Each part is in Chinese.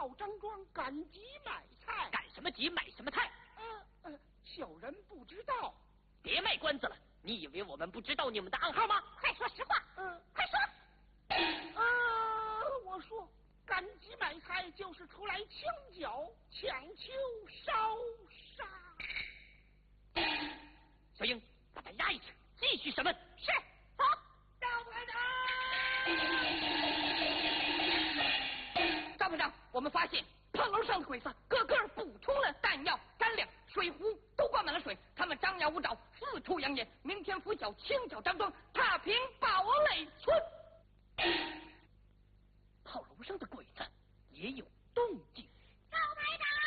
到张庄赶集买菜。 赶什么集买什么菜？ 小人不知道。 别卖关子了，你以为我们不知道你们的暗号吗？ 快说实话。快说。 我说赶集买菜就是出来清剿抢秋烧杀。 小英，把他押一去，继续审问。 是。走。 赵排长。 赵排长，我们发现炮楼上的鬼子个个补充了弹药、干粮，水壶都灌满了水，他们张牙舞爪，四处扬言，明天拂晓清剿张庄，踏平堡垒村。炮楼上的鬼子也有动静。 赵排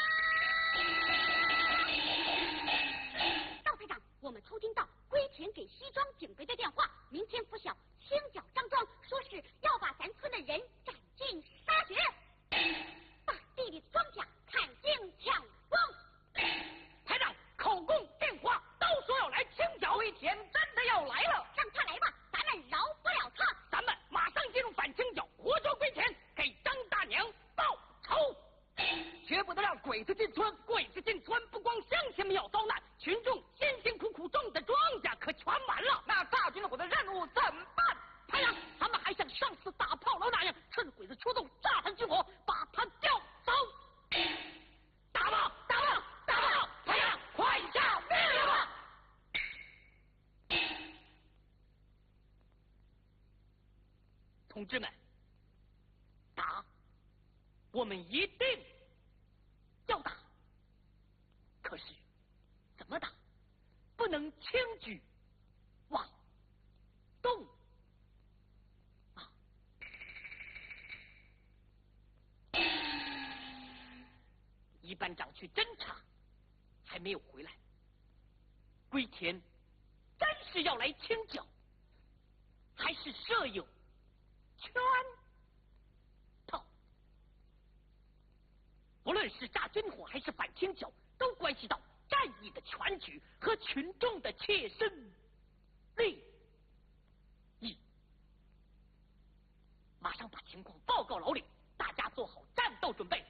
长，赵排长，我们偷听到归田给西庄警备的电话，明天拂晓清剿张庄，说是要把咱村的人斩尽杀绝，把地里的庄稼砍尽抢光。 排长，口供电话都说要来清剿，归田真的要来了， 让他来吧，咱们饶不了他。 咱们马上进入反清剿，活捉归田，给张大娘报仇。绝不能让鬼子进村，鬼子进村不光乡亲们要遭难，群众辛辛苦苦种的庄稼可全完了。那大军火的任务怎么办？排长，咱们还像上次打炮楼那样，趁鬼子出动炸弹军火，把他调走。打吧，打吧，打吧！排长，快下命令吧！同志们，打，我们一定要打。可是怎么打？不能轻举妄动啊！一班长去侦查，还没有回来。归田真是要来清剿，还是设有圈套？不论是炸军火还是反清剿，都关系到战役的全局和群众的切身利益。马上把情况报告老李，大家做好战斗准备，